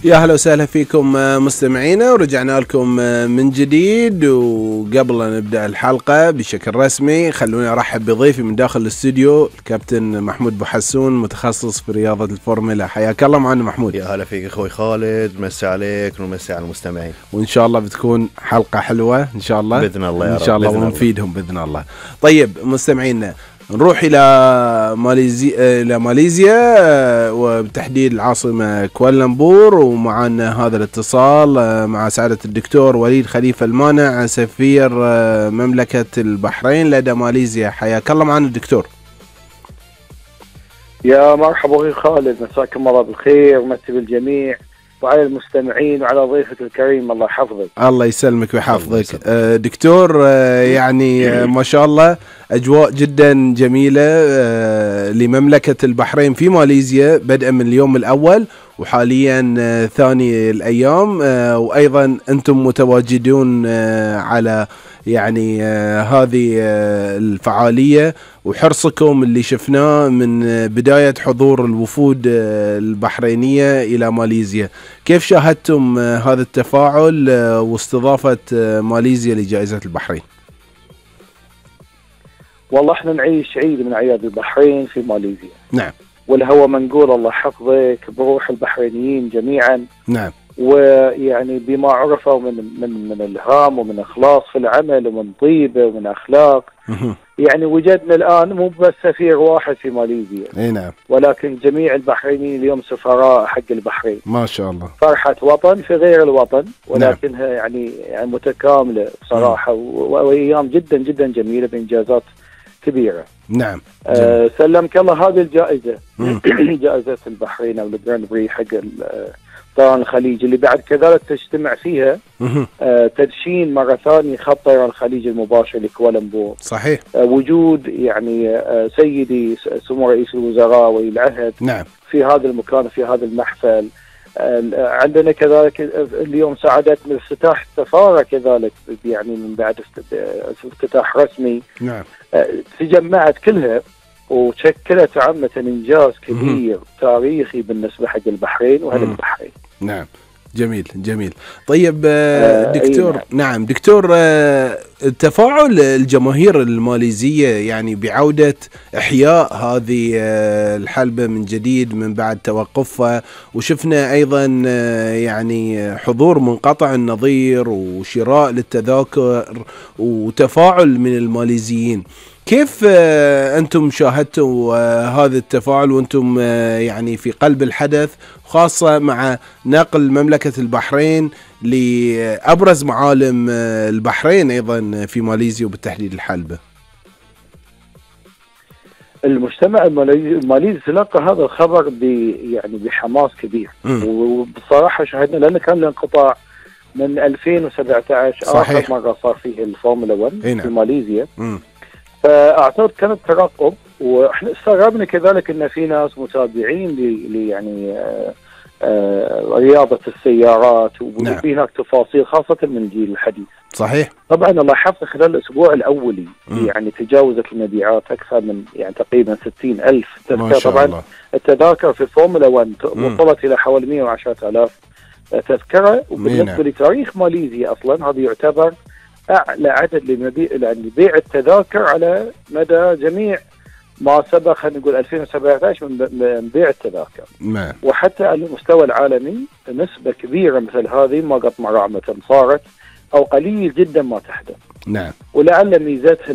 يا هلا وسهلا فيكم مستمعينا، ورجعنا لكم من جديد. وقبل أن نبدأ الحلقة بشكل رسمي خلوني أرحب بضيفي من داخل الاستوديو الكابتن محمود بوحسون، متخصص في رياضة الفورمولا. حياك الله معنا محمود. يا هلا فيك أخوي خالد، مسي عليك ومسي على المستمعين، وإن شاء الله بتكون حلقة حلوة إن شاء الله بإذن الله يا رب، إن شاء الله ونفيدهم بإذن الله. طيب مستمعينا، نروح إلى ماليزيا وبتحديد العاصمة كوالالمبور، ومعنا هذا الاتصال مع سعادة الدكتور وليد خليفة المانع، سفير مملكة البحرين لدى ماليزيا. حياك الله معنا الدكتور. يا مرحبا أخي خالد، مساكم الله بالخير ومسي بالجميع وعلى المستمعين وعلى ضيفك الكريم، الله يحفظك. الله يسلمك ويحفظك دكتور. يعني ما شاء الله أجواء جدا جميلة لمملكة البحرين في ماليزيا، بدءا من اليوم الأول وحاليا ثاني الأيام، وأيضا أنتم متواجدون على يعني هذه الفعالية، وحرصكم اللي شفناه من بداية حضور الوفود البحرينية إلى ماليزيا. كيف شاهدتم هذا التفاعل واستضافة ماليزيا لجائزة البحرين؟ والله احنا نعيش عيد من أعياد البحرين في ماليزيا. نعم. والهوى منقول الله يحفظك بروح البحرينيين جميعا. نعم. ويعني بما عرفوا من الهام ومن إخلاص في العمل ومن طيبة ومن أخلاق. يعني وجدنا الآن مو بس سفير واحد في ماليزيا، اي نعم، ولكن جميع البحرينيين اليوم سفراء حق البحرين. ما شاء الله. فرحة وطن في غير الوطن، ولكنها يعني متكاملة بصراحة، وأيام جدا جدا جميلة بإنجازات كبيرة. نعم. سلمك الله هذه الجائزة جائزة البحرين أو الجراند بري حق طيران الخليج، اللي بعد كذلك تجتمع فيها تدشين مرة ثانية خط طيران الخليج المباشر لكوالالمبور. صحيح. وجود يعني سيدي سمو رئيس الوزراء ولي العهد نعم في هذا المكان في هذا المحفل. عندنا كذلك اليوم سعادتنا افتتاح السفارة كذلك، يعني من بعد افتتاح رسمي. نعم. تجمعت كلها وشكلت عامة إنجاز كبير تاريخي بالنسبة حق البحرين وأهل البحرين. نعم. جميل جميل. طيب دكتور. نعم دكتور، تفاعل الجماهير الماليزية يعني بعودة إحياء هذه الحلبة من جديد من بعد توقفها، وشفنا أيضا يعني حضور منقطع النظير وشراء للتذاكر وتفاعل من الماليزيين. كيف أنتم شاهدتوا هذا التفاعل وأنتم يعني في قلب الحدث، خاصة مع نقل مملكة البحرين لأبرز معالم البحرين أيضا في ماليزيا وبالتحديد الحلبة؟ المجتمع الماليزي تلقى هذا الخبر يعني بحماس كبير. وبصراحة شاهدنا لأن كان الانقطاع من 2017 صحيح. آخر مرة صار فيه الفورمولا 1 في ماليزيا. فأعتقد كان الترقب، واحنا استغربنا كذلك ان في ناس متابعين يعني رياضة السيارات، وفي هناك تفاصيل خاصة من الجيل الحديث. صحيح. طبعا الله يحفظ خلال الأسبوع الأولي يعني تجاوزت المبيعات أكثر من يعني تقريبا 60,000 تذكرة. طبعا الله. التذاكر في فورمولا 1 وصلت إلى حوالي 110,000 تذكرة، وبالنسبة لتاريخ ماليزيا أصلا هذا يعتبر أعلى عدد لبيع التذاكر على مدى جميع ما سبق، خلينا نقول 2017 من بيع التذاكر. وحتى على المستوى العالمي نسبة كبيرة مثل هذه ما قد مرة صارت، أو قليل جدا ما تحدث. نعم. ولعل ميزتها